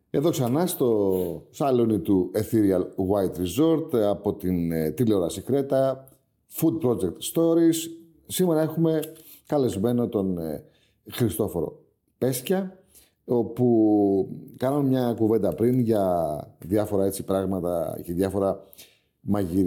Εδώ ξανά στο σαλόνι του Ethereal White Resort από την τηλεόραση Κρέτα, Food Project Stories. Σήμερα έχουμε καλεσμένο τον Χριστόφορο Πέσκια, όπου κάναμε μια κουβέντα πριν για διάφορα έτσι πράγματα και διάφορα